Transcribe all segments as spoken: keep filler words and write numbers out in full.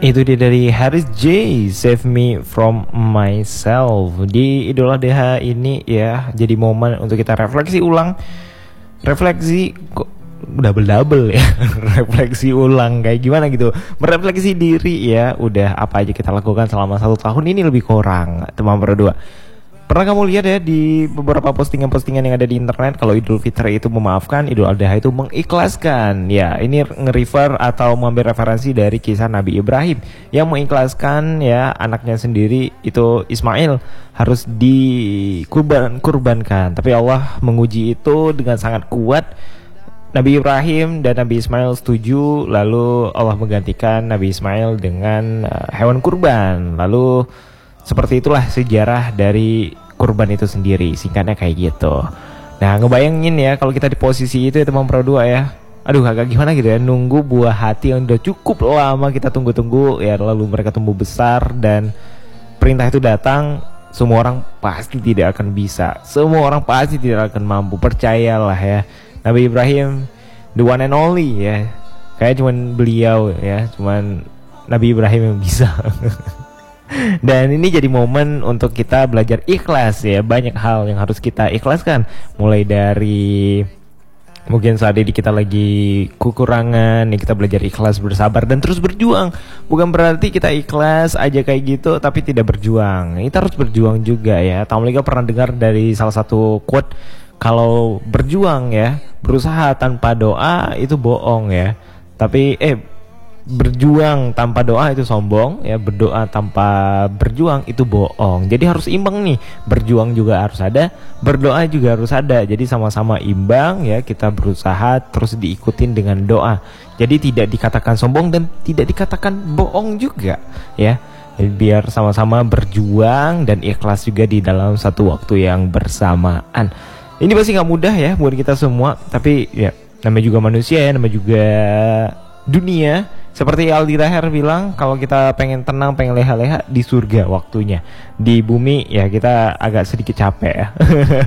Itu dia dari Haris J, Save Me From Myself. Di Idul Adha ini ya jadi momen untuk kita refleksi ulang. Refleksi kok double-double ya. Refleksi ulang kayak gimana gitu. Merefleksi diri ya. Udah apa aja kita lakukan selama satu tahun ini lebih kurang, teman berdua. Pernah kamu lihat ya di beberapa postingan-postingan yang ada di internet, kalau Idul Fitri itu memaafkan, Idul Adha itu mengikhlaskan. Ya, ini nge-refer atau mengambil referensi dari kisah Nabi Ibrahim yang mengikhlaskan ya anaknya sendiri itu Ismail harus dikurban kurbankan. Tapi Allah menguji itu dengan sangat kuat. Nabi Ibrahim dan Nabi Ismail setuju, lalu Allah menggantikan Nabi Ismail dengan uh, hewan kurban. Lalu seperti itulah sejarah dari kurban itu sendiri, singkatnya kayak gitu. Nah, ngebayangin ya kalau kita di posisi itu ya teman pro dua ya. Aduh, agak gimana gitu ya, nunggu buah hati yang udah cukup lama kita tunggu-tunggu ya, lalu mereka tumbuh besar dan perintah itu datang. Semua orang pasti tidak akan bisa, semua orang pasti tidak akan mampu, percayalah ya. Nabi Ibrahim, the one and only ya. Kayak cuman beliau ya, cuman Nabi Ibrahim yang bisa. Dan ini jadi momen untuk kita belajar ikhlas ya. Banyak hal yang harus kita ikhlaskan. Mulai dari mungkin saat ini kita lagi kekurangan nih, kita belajar ikhlas, bersabar dan terus berjuang. Bukan berarti kita ikhlas aja kayak gitu tapi tidak berjuang. Kita harus berjuang juga ya. Tamlika pernah dengar dari salah satu quote, kalau berjuang ya, berusaha tanpa doa itu bohong ya. Tapi eh berjuang tanpa doa itu sombong ya, berdoa tanpa berjuang itu bohong. Jadi harus imbang nih, berjuang juga harus ada, berdoa juga harus ada. Jadi sama-sama imbang ya, kita berusaha terus diikutin dengan doa. Jadi tidak dikatakan sombong dan tidak dikatakan bohong juga ya. Jadi biar sama-sama berjuang dan ikhlas juga di dalam satu waktu yang bersamaan. Ini pasti gak mudah ya buat kita semua, tapi ya namanya juga manusia ya, namanya juga dunia. Seperti Aldi Taher bilang, kalau kita pengen tenang, pengen leha-leha, di surga waktunya. Di bumi ya kita agak sedikit capek ya.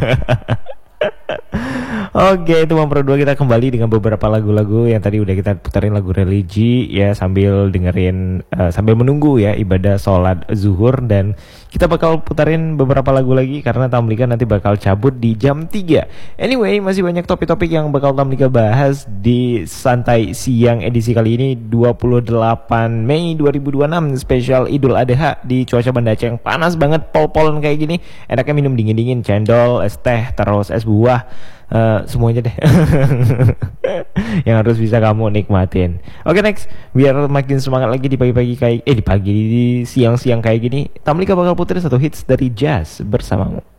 Oke, itu Mam Pro dua, kita kembali dengan beberapa lagu-lagu yang tadi udah kita putarin, lagu religi ya, sambil dengerin uh, sambil menunggu ya ibadah sholat zuhur. Dan kita bakal putarin beberapa lagu lagi karena Tamlika nanti bakal cabut di jam tiga. Anyway, masih banyak topik-topik yang bakal Tamlika bahas di Santai Siang edisi kali ini dua puluh delapan Mei dua ribu dua puluh enam, spesial Idul Adha di cuaca Banda Aceh yang panas banget, pol-polan kayak gini. Enaknya minum dingin-dingin, cendol, es teh, terus es buah. Uh, semuanya deh yang harus bisa kamu nikmatin. Oke, next, biar makin semangat lagi di pagi-pagi kayak eh di pagi di siang-siang kayak gini, Tamlika bakal puterin satu hits dari Jazz bersamamu.